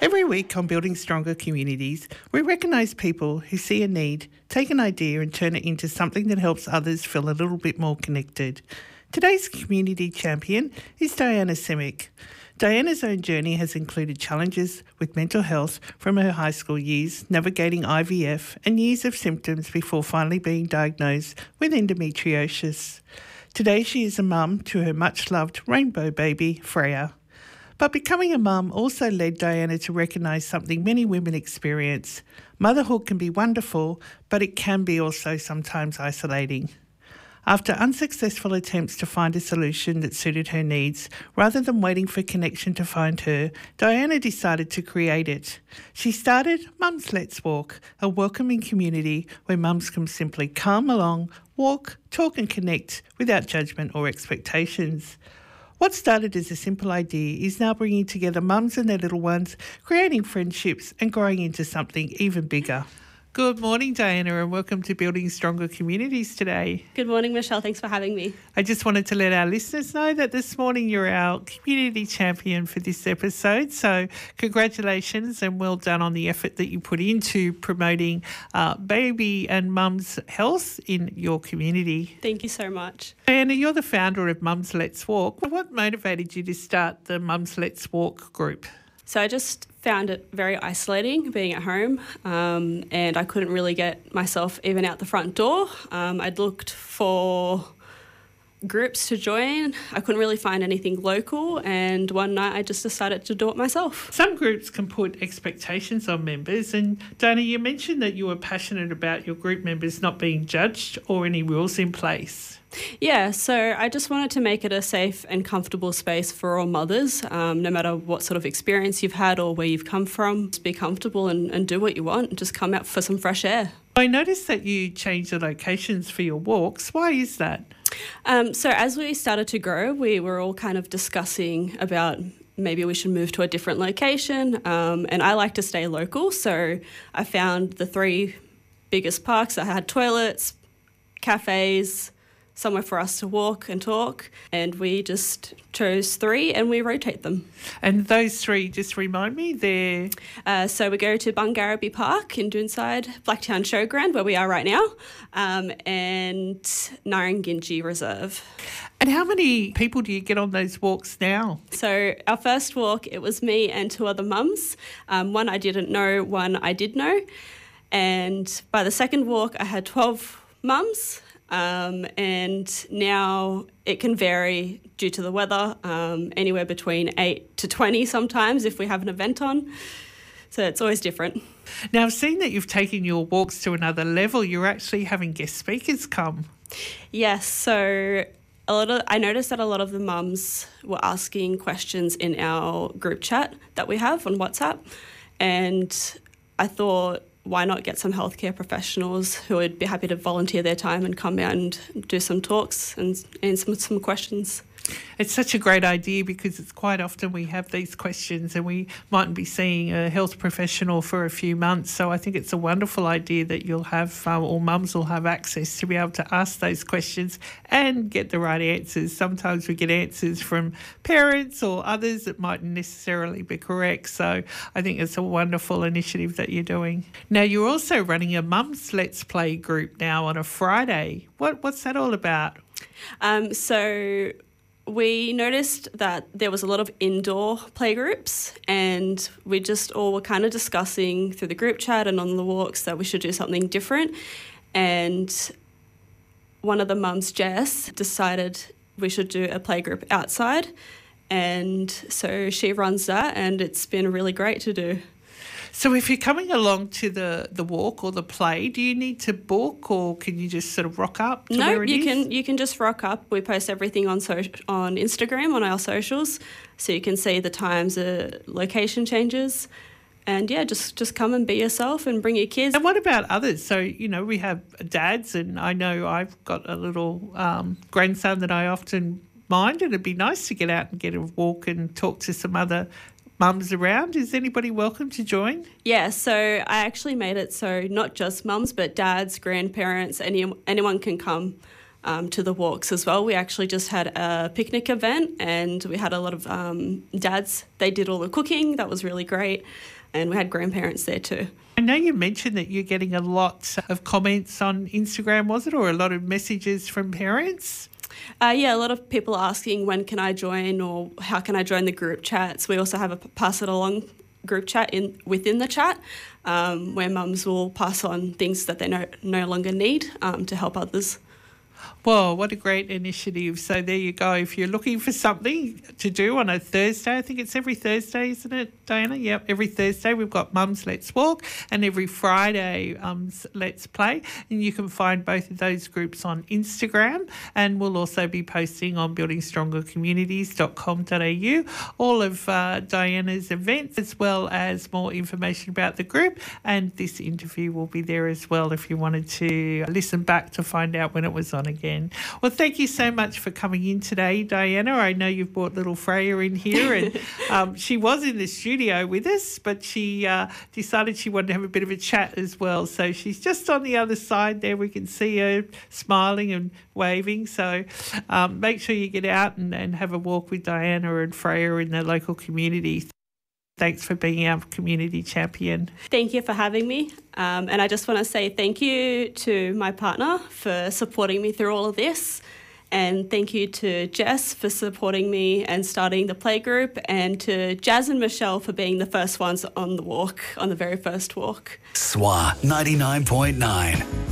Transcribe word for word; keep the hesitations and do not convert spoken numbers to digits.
Every week on Building Stronger Communities, we recognise people who see a need, take an idea and turn it into something that helps others feel a little bit more connected. Today's community champion is Diana Simic. Diana's own journey has included challenges with mental health from her high school years, navigating I V F and years of symptoms before finally being diagnosed with endometriosis. Today she is a mum to her much-loved rainbow baby, Freya. But becoming a mum also led Diana to recognise something many women experience. Motherhood can be wonderful, but it can be also sometimes isolating. After unsuccessful attempts to find a solution that suited her needs, rather than waiting for connection to find her, Diana decided to create it. She started Mums Let's Walk, a welcoming community where mums can simply come along, walk, talk and connect without judgment or expectations. What started as a simple idea is now bringing together mums and their little ones, creating friendships and growing into something even bigger. Good morning, Diana, and welcome to Building Stronger Communities today. Good morning, Michelle. Thanks for having me. I just wanted to let our listeners know that this morning you're our community champion for this episode. So congratulations and well done on the effort that you put into promoting uh, baby and mum's health in your community. Thank you so much. Diana, you're the founder of Mums Let's Walk. What motivated you to start the Mums Let's Walk group? So I just found it very isolating being at home um, and I couldn't really get myself even out the front door. Um, I'd looked for groups to join. I couldn't really find anything local and one night I just decided to do it myself. Some groups can put expectations on members and Diana, you mentioned that you were passionate about your group members not being judged or any rules in place. Yeah, so I just wanted to make it a safe and comfortable space for all mothers, um, no matter what sort of experience you've had or where you've come from. Just be comfortable and, and do what you want and just come out for some fresh air. I noticed that you changed the locations for your walks. Why is that? Um, so as we started to grow, we were all kind of discussing about maybe we should move to a different location, um, and I like to stay local, so I found the three biggest parks that had toilets, cafes, somewhere for us to walk and talk, and we just chose three and we rotate them. And those three, just remind me, they're... Uh, so we go to Bungarraby Park in Doonside, Blacktown Showground, where we are right now, um, and Ngarrindjinji Reserve. And how many people do you get on those walks now? So our first walk, it was me and two other mums. Um, one I didn't know, one I did know. And by the second walk, I had twelve mums. Um, and now it can vary due to the weather, um, anywhere between eight to twenty sometimes if we have an event on. So it's always different. Now, I've seen that you've taken your walks to another level. You're actually having guest speakers come. Yes, so a lot of I noticed that a lot of the mums were asking questions in our group chat that we have on WhatsApp, and I thought, why not get some healthcare professionals who would be happy to volunteer their time and come out and do some talks and answer some questions. It's such a great idea because it's quite often we have these questions and we mightn't be seeing a health professional for a few months. So I think it's a wonderful idea that you'll have, um, or mums will have access to be able to ask those questions and get the right answers. Sometimes we get answers from parents or others that mightn't necessarily be correct. So I think it's a wonderful initiative that you're doing. Now, you're also running a Mums Let's Play group now on a Friday. What What's that all about? Um, so... We noticed that there was a lot of indoor playgroups and we just all were kind of discussing through the group chat and on the walks that we should do something different. And one of the mums, Jess, decided we should do a playgroup outside. And so she runs that and it's been really great to do. So if you're coming along to the, the walk or the play, do you need to book or can you just sort of rock up to no, where it you is? can you can just rock up. We post everything on so, on Instagram, on our socials, so you can see the times, uh, location changes. And, yeah, just, just come and be yourself and bring your kids. And what about others? So, you know, we have dads and I know I've got a little um, grandson that I often mind and it'd be nice to get out and get a walk and talk to some other mums around. Is anybody welcome to join? Yeah, so I actually made it so not just mums but dads, grandparents, any, anyone can come. um, to the walks as well. We actually just had a picnic event and we had a lot of um, dads. They did all the cooking. That was really great. And we had grandparents there too. I know you mentioned that you're getting a lot of comments on Instagram, was it, or a lot of messages from parents? Uh, yeah, a lot of people asking when can I join or how can I join the group chats. We also have a pass it along group chat in within the chat um, where mums will pass on things that they no, no longer need um, to help others. Well, what a great initiative. So there you go. If you're looking for something to do on a Thursday, I think it's every Thursday, isn't it, Diana? Yep, every Thursday we've got Mums Let's Walk, and every Friday um, Let's Play. And you can find both of those groups on Instagram, and we'll also be posting on building stronger communities dot com dot a u all of uh, Diana's events, as well as more information about the group. And this interview will be there as well if you wanted to listen back to find out when it was on again. Well, thank you so much for coming in today, Diana. I know you've brought little Freya in here, and um, she was in the studio with us, but she uh, decided she wanted to have a bit of a chat as well. So she's just on the other side there. We can see her smiling and waving. So um, make sure you get out and, and have a walk with Diana and Freya in the local community. Thanks for being our community champion. Thank you for having me. Um, and I just want to say thank you to my partner for supporting me through all of this. And thank you to Jess for supporting me and starting the playgroup, and to Jazz and Michelle for being the first ones on the walk, on the very first walk. S W A ninety-nine point nine.